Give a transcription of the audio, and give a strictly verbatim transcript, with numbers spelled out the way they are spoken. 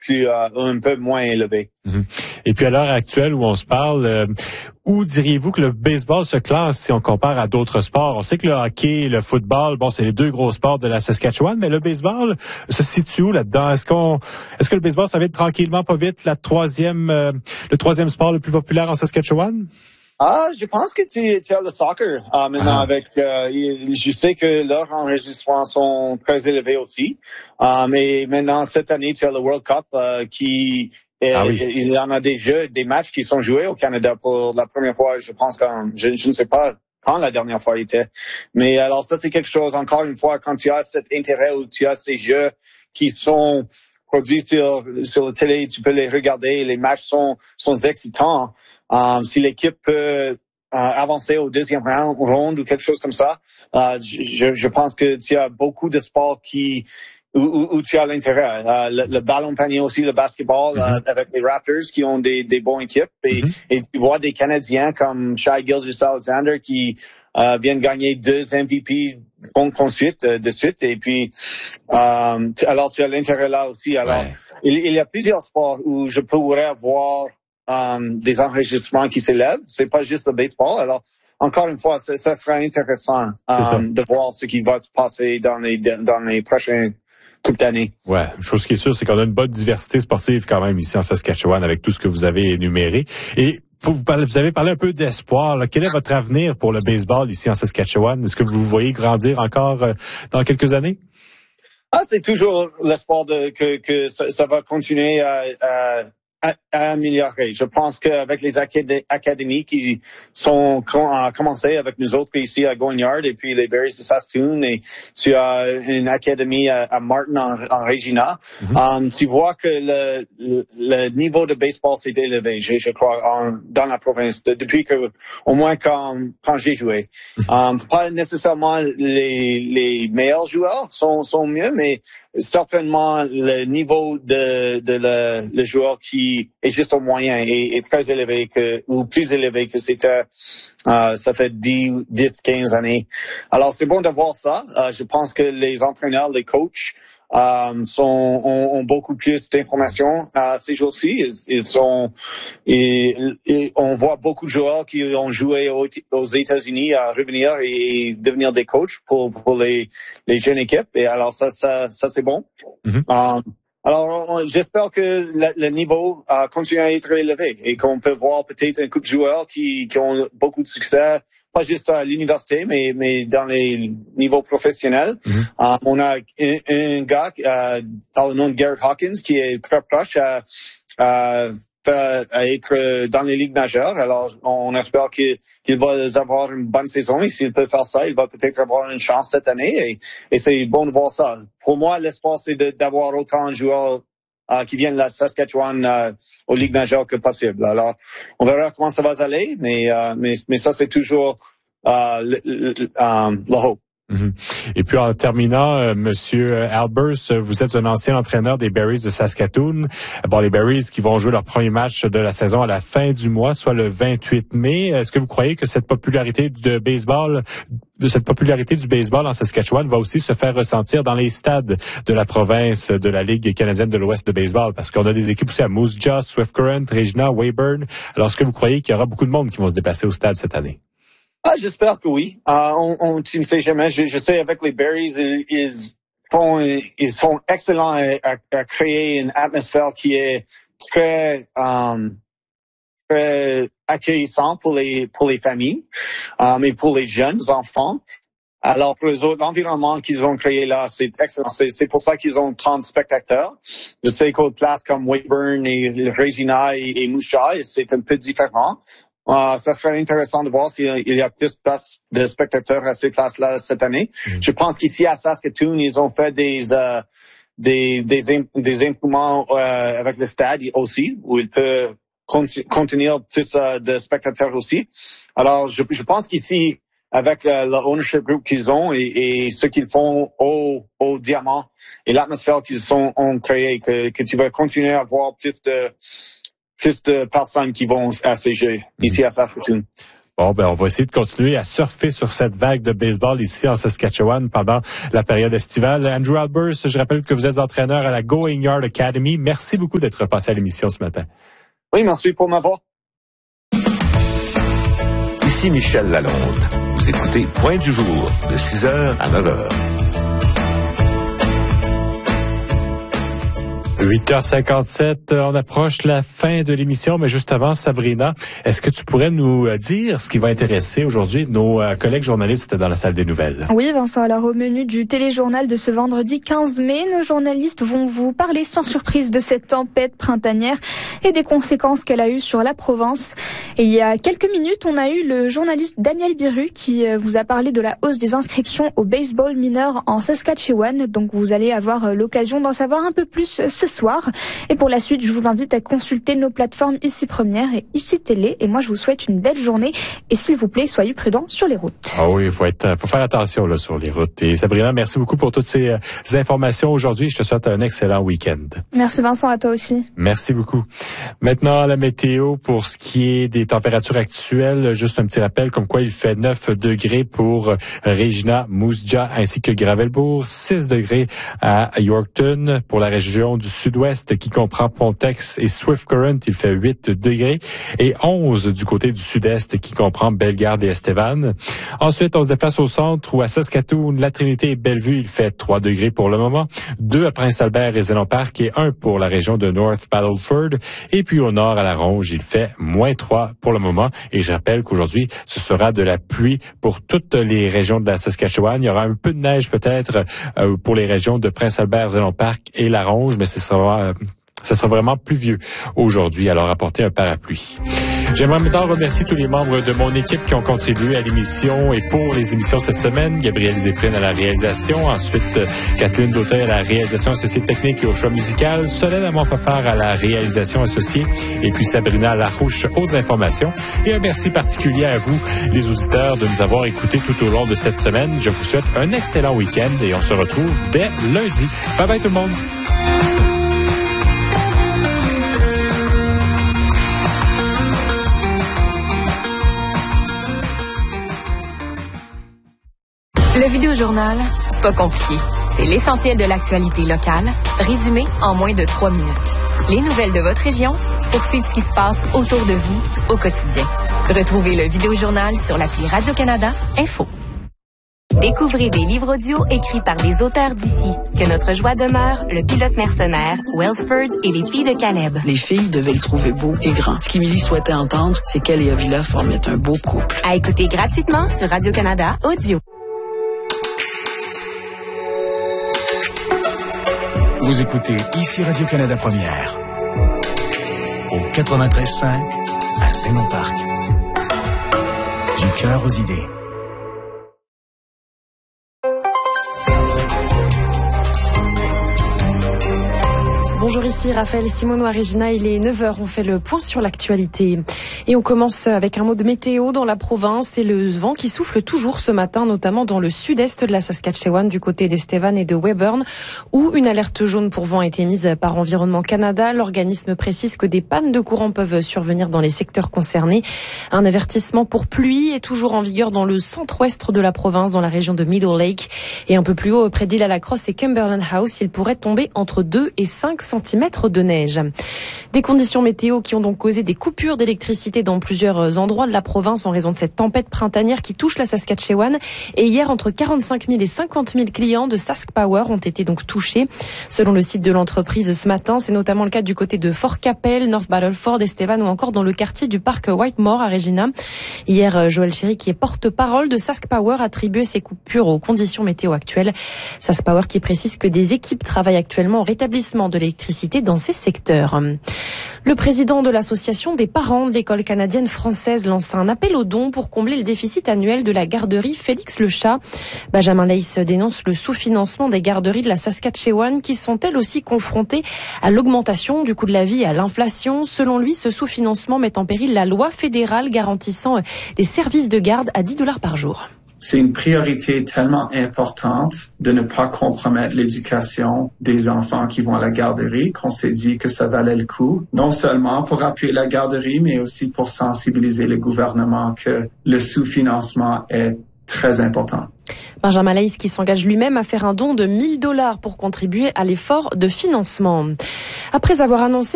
plus euh, un peu moins élevé. Mm-hmm. Et puis à l'heure actuelle où on se parle, euh, où diriez-vous que le baseball se classe si on compare à d'autres sports? On sait que le hockey, le football, bon, c'est les deux gros sports de la Saskatchewan, mais le baseball se situe où là-dedans? Est-ce qu'on, est-ce que le baseball, ça va être tranquillement, pas vite, la troisième, euh, le troisième sport le plus populaire en Saskatchewan? Ah, je pense que tu, tu as le soccer euh, maintenant ah. avec. Euh, je sais que leurs enregistrements sont très élevés aussi, euh, mais maintenant cette année tu as le World Cup euh, qui. Et, ah oui. Il y en a des jeux, des matchs qui sont joués au Canada pour la première fois. Je pense quand je, je ne sais pas quand la dernière fois était, mais alors ça c'est quelque chose. Encore une fois, quand tu as cet intérêt ou tu as ces jeux qui sont produits sur sur la télé, tu peux les regarder. Les matchs sont sont excitants. Um, si l'équipe peut euh, avancer au deuxième round, round ou quelque chose comme ça, euh, je, je pense que tu as beaucoup de sports qui où, où, où tu as l'intérêt. Euh, le, le ballon panier aussi, le basketball mm-hmm. euh, avec les Raptors qui ont des, des bonnes équipes. Et, mm-hmm. et tu vois des Canadiens comme Shai Gilgeous-Alexander qui euh, viennent gagner deux M V P ensuite euh, de suite. Et puis euh, tu, alors tu as l'intérêt là aussi. Alors ouais. il, il y a plusieurs sports où je pourrais avoir Um, des enregistrements qui s'élèvent. C'est pas juste le baseball. Alors, encore une fois, ça, ça sera intéressant um, de voir ce qui va se passer dans les dans les prochaines coupes d'années. Ouais, chose qui est sûre, c'est qu'on a une bonne diversité sportive quand même ici en Saskatchewan avec tout ce que vous avez énuméré. Et vous, vous avez parlé un peu d'espoir. Là. Quel est votre avenir pour le baseball ici en Saskatchewan? Est-ce que vous voyez grandir encore euh, dans quelques années? Ah, c'est toujours l'espoir de que que ça, ça va continuer à, à À, à améliorer. Je pense qu'avec les acad- académies qui sont ont commencé avec nous autres ici à Goignard et puis les Berries de Saskatoon et tu as une académie à, à Martin en, en Regina, mm-hmm. um, tu vois que le, le, le niveau de baseball s'est élevé, je, je crois, en, dans la province de, depuis que, au moins quand, quand j'ai joué. Um, pas nécessairement les, les meilleurs joueurs sont, sont mieux, mais certainement le niveau de, de le, le joueur qui est juste au moyen est, est très élevé que, ou plus élevé que c'était, euh, ça fait dix, quinze années. Alors c'est bon de voir ça. Euh, je pense que les entraîneurs, les coachs, Um, sont, ont, ont beaucoup plus d'informations uh, ces jours-ci. Ils, ils sont, ils, ils, on voit beaucoup de joueurs qui ont joué aux, aux États-Unis à revenir et devenir des coachs pour, pour les, les jeunes équipes. Et alors ça, ça, ça c'est bon. Mm-hmm. Um, alors, on, j'espère que le, le niveau uh, continue à être élevé et qu'on peut voir peut-être un couple de joueurs qui, qui ont beaucoup de succès, pas juste à l'université, mais, mais dans les niveaux professionnels. Mm-hmm. Uh, on a un, un gars, uh, dans le nom de Garrett Hawkins, qui est très proche à, à, à être dans les ligues majeures. Alors, on espère qu'il, qu'il va avoir une bonne saison et s'il peut faire ça, il va peut-être avoir une chance cette année et, et c'est bon de voir ça. Pour moi, l'espoir, c'est de, d'avoir autant de joueurs euh, qui viennent de la Saskatchewan euh, aux ligues majeures que possible. Alors, on verra comment ça va aller, mais, euh, mais, mais ça, c'est toujours euh, le, le, euh, le hope. Mm-hmm. Et puis en terminant, euh, Monsieur Albers, vous êtes un ancien entraîneur des Berries de Saskatoon. Bon, les Berries qui vont jouer leur premier match de la saison à la fin du mois, soit le vingt-huit mai. Est-ce que vous croyez que cette popularité de baseball, de cette popularité du baseball en Saskatchewan va aussi se faire ressentir dans les stades de la province de la Ligue canadienne de l'Ouest de baseball? Parce qu'on a des équipes aussi à Moose Jaw, Swift Current, Regina, Weyburn. Alors, est-ce que vous croyez qu'il y aura beaucoup de monde qui vont se déplacer au stade cette année? Ah, j'espère que oui. Uh, on, on, tu ne sais jamais. Je, je sais avec les Berries, ils, ils, font, ils sont excellents à, à, à créer une atmosphère qui est très, um, très accueillissante pour les pour les familles, um, et pour les jeunes enfants. Alors pour les autres, l'environnement qu'ils ont créé là, c'est excellent. C'est, c'est pour ça qu'ils ont trente spectateurs. Je sais qu'aux places comme Weyburn et Regina et, et Moose Jaw, c'est un peu différent. Uh, ça serait intéressant de voir s'il y a plus de spectateurs à ces places-là cette année. Mm. Je pense qu'ici à Saskatoon, ils ont fait des uh, des des, des improvements uh, avec le stade aussi, où il peut contenir plus uh, de spectateurs aussi. Alors, je, je pense qu'ici, avec uh, le ownership group qu'ils ont et, et ce qu'ils font au au Diamant et l'atmosphère qu'ils sont ont créé, que que tu vas continuer à voir plus de plus de personnes qui vont à C G ici à Saskatoon. Bon, ben, on va essayer de continuer à surfer sur cette vague de baseball ici en Saskatchewan pendant la période estivale. Andrew Albers, je rappelle que vous êtes entraîneur à la Going Yard Academy. Merci beaucoup d'être passé à l'émission ce matin. Oui, merci pour m'avoir. Ici Michel Lalonde. Vous écoutez Point du jour de six heures à neuf heures. huit heures cinquante-sept, on approche la fin de l'émission, mais juste avant, Sabrina, est-ce que tu pourrais nous dire ce qui va intéresser aujourd'hui nos collègues journalistes dans la salle des nouvelles? Oui, Vincent, alors au menu du téléjournal de ce vendredi quinze mai, nos journalistes vont vous parler sans surprise de cette tempête printanière et des conséquences qu'elle a eues sur la Provence. Et il y a quelques minutes, on a eu le journaliste Daniel Biru qui vous a parlé de la hausse des inscriptions au baseball mineur en Saskatchewan. Donc vous allez avoir l'occasion d'en savoir un peu plus ce soir. Et pour la suite, je vous invite à consulter nos plateformes Ici Première et Ici Télé. Et moi, je vous souhaite une belle journée. Et s'il vous plaît, soyez prudents sur les routes. Ah oui, il faut être, faut faire attention là sur les routes. Et Sabrina, merci beaucoup pour toutes ces, ces informations aujourd'hui. Je te souhaite un excellent week-end. Merci Vincent, à toi aussi. Merci beaucoup. Maintenant, la météo pour ce qui est des températures actuelles. Juste un petit rappel comme quoi il fait neuf degrés pour Regina, Moose Jaw ainsi que Gravelbourg, six degrés à Yorkton. Pour la région du sud-ouest qui comprend Pontex et Swift Current, il fait huit degrés et onze du côté du sud-est qui comprend Bellegarde et Estevan. Ensuite, on se déplace au centre où à Saskatoon, La Trinité et Bellevue, il fait trois degrés pour le moment, deux à Prince-Albert et Zénon Park et un pour la région de North Battleford. Et puis au nord à La Ronge, il fait moins trois pour le moment. Et je rappelle qu'aujourd'hui, ce sera de la pluie pour toutes les régions de la Saskatchewan. Il y aura un peu de neige peut-être euh, pour les régions de Prince-Albert, Zénon Park et La Ronge, mais ce sera euh, ça sera vraiment pluvieux aujourd'hui, alors apportez un parapluie. J'aimerais maintenant remercier tous les membres de mon équipe qui ont contribué à l'émission et pour les émissions cette semaine. Gabriel Zéprine à la réalisation, ensuite Kathleen Dauteuil à la réalisation associée technique et au choix musical, Solène Amon-Fafard à la réalisation associée et puis Sabrina Larouche aux informations. Et un merci particulier à vous, les auditeurs, de nous avoir écoutés tout au long de cette semaine. Je vous souhaite un excellent week-end et on se retrouve dès lundi. Bye bye tout le monde! Le Vidéojournal, c'est pas compliqué. C'est l'essentiel de l'actualité locale, résumé en moins de trois minutes. Les nouvelles de votre région pour suivre ce qui se passe autour de vous au quotidien. Retrouvez le Vidéojournal sur l'appli Radio-Canada Info. Découvrez des livres audio écrits par des auteurs d'ici. Que notre joie demeure, Le pilote mercenaire, Wellsford et Les filles de Caleb. Les filles devaient le trouver beau et grand. Ce qu'Émilie souhaitait entendre, c'est qu'elle et Avila formaient un beau couple. À écouter gratuitement sur Radio-Canada Audio. Vous écoutez ici Radio-Canada Première. Au quatre-vingt-treize cinq à Zénon Park. Du cœur aux idées. Bonjour, ici Raphaël Simonois Regina, il est neuf heures, on fait le point sur l'actualité. Et on commence avec un mot de météo dans la province et le vent qui souffle toujours ce matin, notamment dans le sud-est de la Saskatchewan, du côté d'Estevan et de Weyburn, où une alerte jaune pour vent a été mise par Environnement Canada. L'organisme précise que des pannes de courant peuvent survenir dans les secteurs concernés. Un avertissement pour pluie est toujours en vigueur dans le centre-ouest de la province, dans la région de Middle Lake. Et un peu plus haut, près d'Île à la Crosse et Cumberland House, il pourrait tomber entre deux et cinq centimètres de neige. Des conditions météo qui ont donc causé des coupures d'électricité dans plusieurs endroits de la province en raison de cette tempête printanière qui touche la Saskatchewan. Et hier, entre quarante-cinq mille et cinquante mille clients de Sask Power ont été donc touchés. Selon le site de l'entreprise ce matin, c'est notamment le cas du côté de Fort Capel, North Battleford, Estevan ou encore dans le quartier du parc Whitemore à Regina. Hier, Joël Chéry, qui est porte-parole de Sask Power, attribuait ces coupures aux conditions météo actuelles. Sask Power qui précise que des équipes travaillent actuellement au rétablissement de l'électricité dans ces secteurs. Le président de l'association des parents de l'école canadienne française lance un appel aux dons pour combler le déficit annuel de la garderie Félix Le Chat. Benjamin Leys dénonce le sous-financement des garderies de la Saskatchewan qui sont elles aussi confrontées à l'augmentation du coût de la vie et à l'inflation. Selon lui, ce sous-financement met en péril la loi fédérale garantissant des services de garde à dix dollars par jour. c'est une priorité tellement importante de ne pas compromettre l'éducation des enfants qui vont à la garderie qu'on s'est dit que ça valait le coup, non seulement pour appuyer la garderie, mais aussi pour sensibiliser le gouvernement que le sous-financement est très important. Benjamin Laïs qui s'engage lui-même à faire un don de mille dollars pour contribuer à l'effort de financement. Après avoir annoncé